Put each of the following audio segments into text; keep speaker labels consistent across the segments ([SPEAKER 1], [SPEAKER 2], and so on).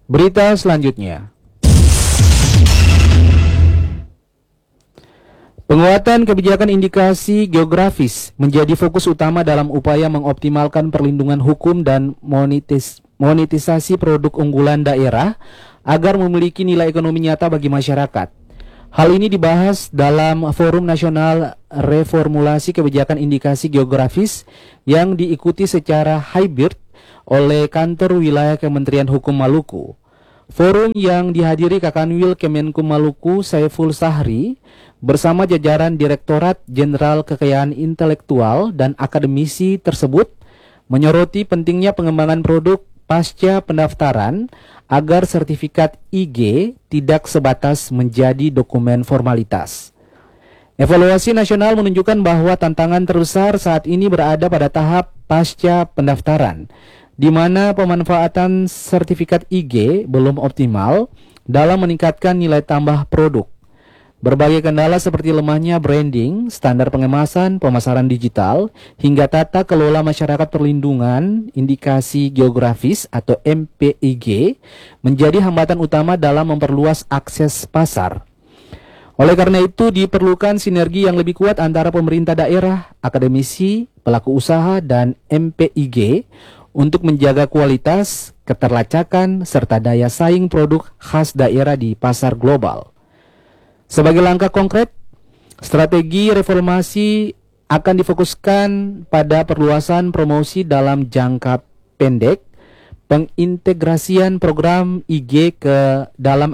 [SPEAKER 1] Berita selanjutnya. Penguatan kebijakan indikasi geografis menjadi fokus utama dalam upaya mengoptimalkan perlindungan hukum dan monetisasi produk unggulan daerah agar memiliki nilai ekonomi nyata bagi masyarakat. Hal ini dibahas dalam Forum Nasional Reformulasi Kebijakan Indikasi Geografis yang diikuti secara hybrid oleh Kantor Wilayah Kementerian Hukum Maluku. Forum yang dihadiri Kakanwil Kemenkum Maluku Saiful Sahri bersama jajaran Direktorat Jenderal Kekayaan Intelektual dan akademisi tersebut menyoroti pentingnya pengembangan produk pasca pendaftaran agar sertifikat IG tidak sebatas menjadi dokumen formalitas. Evaluasi nasional menunjukkan bahwa tantangan terbesar saat ini berada pada tahap pasca pendaftaran, di mana pemanfaatan sertifikat IG belum optimal dalam meningkatkan nilai tambah produk. Berbagai kendala seperti lemahnya branding, standar pengemasan, pemasaran digital, hingga tata kelola masyarakat perlindungan indikasi geografis atau MPIG menjadi hambatan utama dalam memperluas akses pasar. Oleh karena itu diperlukan sinergi yang lebih kuat antara pemerintah daerah, akademisi, pelaku usaha, dan MPIG untuk menjaga kualitas, keterlacakan, serta daya saing produk khas daerah di pasar global. Sebagai langkah konkret, strategi reformasi akan difokuskan pada perluasan promosi dalam jangka pendek, pengintegrasian program IG ke dalam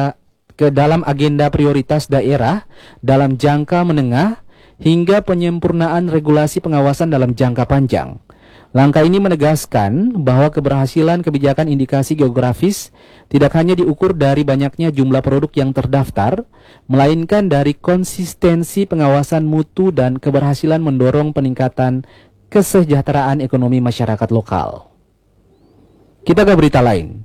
[SPEAKER 1] agenda prioritas daerah dalam jangka menengah, hingga penyempurnaan regulasi pengawasan dalam jangka panjang. Langkah ini menegaskan bahwa keberhasilan kebijakan indikasi geografis tidak hanya diukur dari banyaknya jumlah produk yang terdaftar, melainkan dari konsistensi pengawasan mutu dan keberhasilan mendorong peningkatan kesejahteraan ekonomi masyarakat lokal. Kita ke berita lain.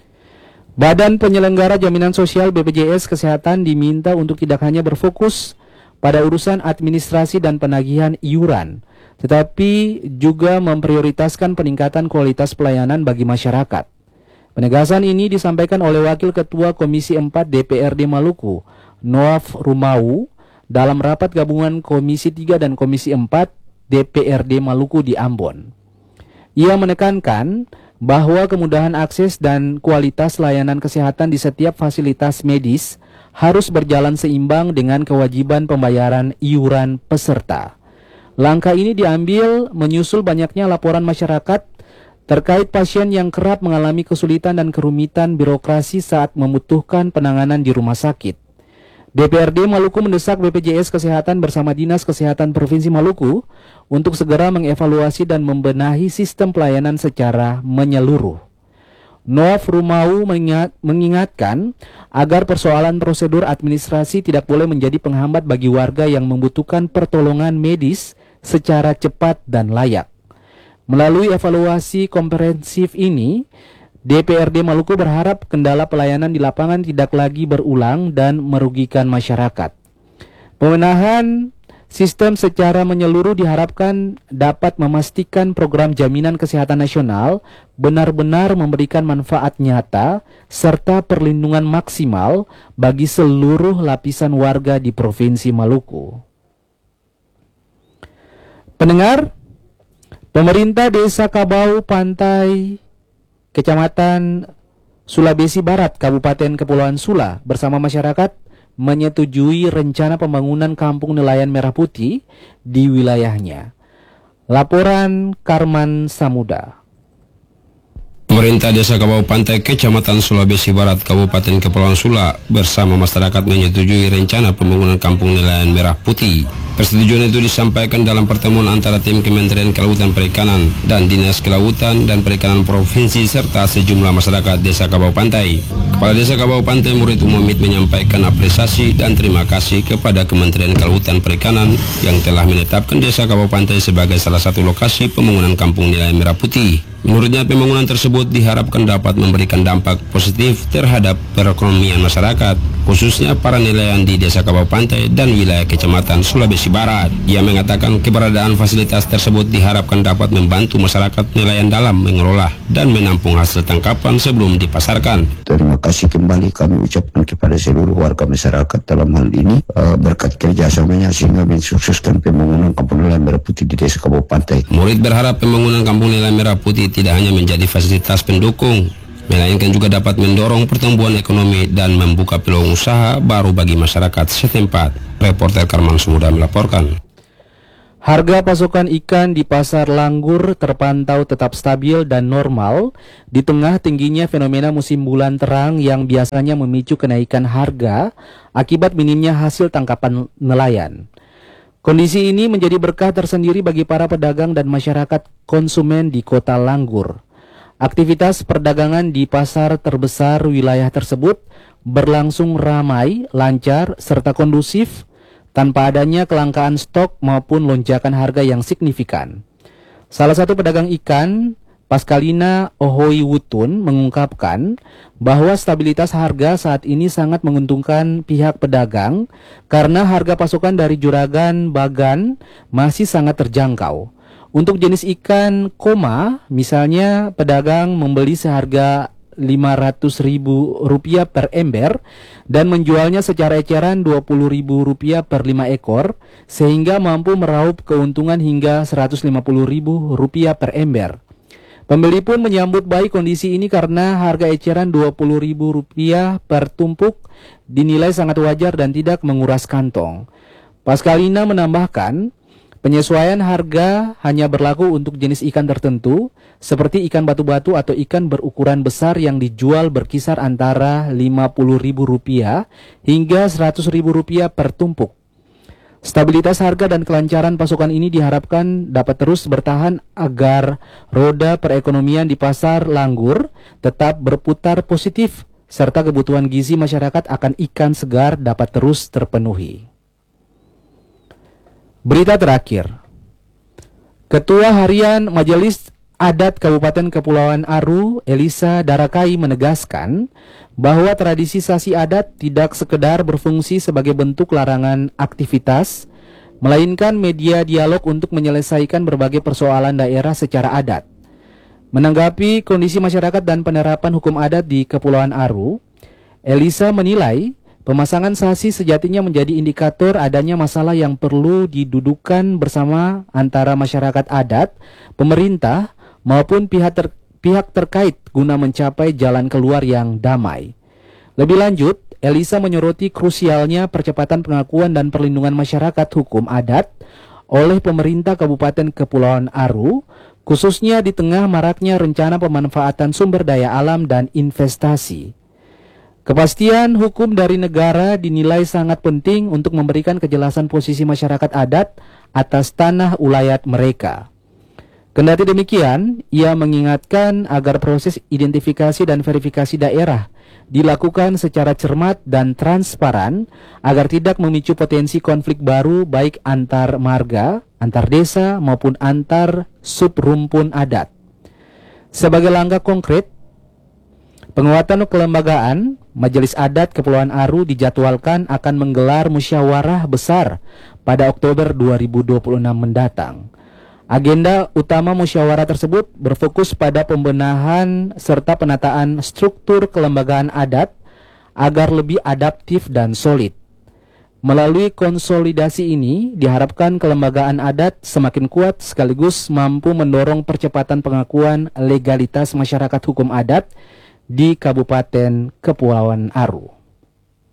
[SPEAKER 1] Badan Penyelenggara Jaminan Sosial BPJS Kesehatan diminta untuk tidak hanya berfokus pada urusan administrasi dan penagihan iuran, tetapi juga memprioritaskan peningkatan kualitas pelayanan bagi masyarakat. Penegasan ini disampaikan oleh Wakil Ketua Komisi 4 DPRD Maluku, Noaf Rumau, dalam rapat gabungan Komisi 3 dan Komisi 4 DPRD Maluku di Ambon. Ia menekankan bahwa kemudahan akses dan kualitas layanan kesehatan di setiap fasilitas medis harus berjalan seimbang dengan kewajiban pembayaran iuran peserta. Langkah ini diambil menyusul banyaknya laporan masyarakat terkait pasien yang kerap mengalami kesulitan dan kerumitan birokrasi saat membutuhkan penanganan di rumah sakit. DPRD Maluku mendesak BPJS Kesehatan bersama Dinas Kesehatan Provinsi Maluku untuk segera mengevaluasi dan membenahi sistem pelayanan secara menyeluruh. Noaf Rumau mengingatkan agar persoalan prosedur administrasi tidak boleh menjadi penghambat bagi warga yang membutuhkan pertolongan medis secara cepat dan layak. Melalui evaluasi komprehensif ini, DPRD Maluku berharap kendala pelayanan di lapangan tidak lagi berulang dan merugikan masyarakat. Pembenahan sistem secara menyeluruh diharapkan dapat memastikan program jaminan kesehatan nasional benar-benar memberikan manfaat nyata serta perlindungan maksimal bagi seluruh lapisan warga di Provinsi Maluku. Pendengar, pemerintah Desa Kabau Pantai, Kecamatan Sulawesi Barat, Kabupaten Kepulauan Sula bersama masyarakat menyetujui rencana pembangunan Kampung Nelayan Merah Putih di wilayahnya. Laporan Karman Samuda.
[SPEAKER 2] Pemerintah Desa Kabau Pantai, Kecamatan Sulawesi Barat, Kabupaten Kepulauan Sula bersama masyarakat menyetujui rencana pembangunan Kampung Nelayan Merah Putih. Persetujuan itu disampaikan dalam pertemuan antara tim Kementerian Kelautan Perikanan dan Dinas Kelautan dan Perikanan Provinsi serta sejumlah masyarakat Desa Kabau Pantai. Kepala Desa Kabau Pantai Murid Umumit menyampaikan apresiasi dan terima kasih kepada Kementerian Kelautan Perikanan yang telah menetapkan Desa Kabau Pantai sebagai salah satu lokasi pembangunan Kampung Nelayan Merah Putih. Menurutnya pembangunan tersebut diharapkan dapat memberikan dampak positif terhadap perekonomian masyarakat. khususnya para nelayan di Desa Kabau Pantai dan wilayah Kecamatan Sulawesi Barat. Ia mengatakan keberadaan fasilitas tersebut diharapkan dapat membantu masyarakat nelayan dalam mengelola dan menampung hasil tangkapan sebelum dipasarkan.
[SPEAKER 3] Terima kasih kembali kami ucapkan kepada seluruh warga masyarakat dalam hal ini berkat kerjasamanya sehingga mensukseskan pembangunan Kampung Nelayan Merah Putih di Desa Kabau Pantai.
[SPEAKER 2] Murid berharap pembangunan Kampung Nelayan Merah Putih tidak hanya menjadi fasilitas pendukung, melainkan juga dapat mendorong pertumbuhan ekonomi dan membuka peluang usaha baru bagi masyarakat setempat. Reporter Karman Sumuda melaporkan.
[SPEAKER 1] Harga pasokan ikan di pasar Langgur terpantau tetap stabil dan normal di tengah tingginya fenomena musim bulan terang yang biasanya memicu kenaikan harga akibat minimnya hasil tangkapan nelayan. Kondisi ini menjadi berkah tersendiri bagi para pedagang dan masyarakat konsumen di kota Langgur. Aktivitas perdagangan di pasar terbesar wilayah tersebut berlangsung ramai, lancar, serta kondusif tanpa adanya kelangkaan stok maupun lonjakan harga yang signifikan. Salah satu pedagang ikan, Paskalina Ohoi Wutun, mengungkapkan bahwa stabilitas harga saat ini sangat menguntungkan pihak pedagang karena harga pasokan dari juragan Bagan masih sangat terjangkau. Untuk jenis ikan koma, misalnya pedagang membeli seharga Rp500.000 per ember dan menjualnya secara eceran Rp20.000 per 5 ekor sehingga mampu meraup keuntungan hingga Rp150.000 per ember. Pembeli pun menyambut baik kondisi ini karena harga eceran Rp20.000 per tumpuk dinilai sangat wajar dan tidak menguras kantong. Paskalina menambahkan, penyesuaian harga hanya berlaku untuk jenis ikan tertentu, seperti ikan batu-batu atau ikan berukuran besar yang dijual berkisar antara Rp50.000 hingga Rp100.000 per tumpuk. Stabilitas harga dan kelancaran pasokan ini diharapkan dapat terus bertahan agar roda perekonomian di pasar Langgur tetap berputar positif, serta kebutuhan gizi masyarakat akan ikan segar dapat terus terpenuhi. Berita terakhir, Ketua Harian Majelis Adat Kabupaten Kepulauan Aru, Elisa Darakai, menegaskan bahwa tradisi sasi adat tidak sekedar berfungsi sebagai bentuk larangan aktivitas, melainkan media dialog untuk menyelesaikan berbagai persoalan daerah secara adat. Menanggapi kondisi masyarakat dan penerapan hukum adat di Kepulauan Aru, Elisa menilai pemasangan sasi sejatinya menjadi indikator adanya masalah yang perlu didudukan bersama antara masyarakat adat, pemerintah, maupun pihak terkait guna mencapai jalan keluar yang damai. Lebih lanjut, Elisa menyoroti krusialnya percepatan pengakuan dan perlindungan masyarakat hukum adat oleh pemerintah Kabupaten Kepulauan Aru, khususnya di tengah maraknya rencana pemanfaatan sumber daya alam dan investasi. Kepastian hukum dari negara dinilai sangat penting untuk memberikan kejelasan posisi masyarakat adat atas tanah ulayat mereka. Kendati demikian, ia mengingatkan agar proses identifikasi dan verifikasi daerah dilakukan secara cermat dan transparan agar tidak memicu potensi konflik baru baik antar marga, antar desa maupun antar subrumpun adat. Sebagai langkah konkret, penguatan kelembagaan, Majelis Adat Kepulauan Aru dijadwalkan akan menggelar musyawarah besar pada Oktober 2026 mendatang. Agenda utama musyawarah tersebut berfokus pada pembenahan serta penataan struktur kelembagaan adat agar lebih adaptif dan solid. Melalui konsolidasi ini, diharapkan kelembagaan adat semakin kuat sekaligus mampu mendorong percepatan pengakuan legalitas masyarakat hukum adat di Kabupaten Kepulauan Aru.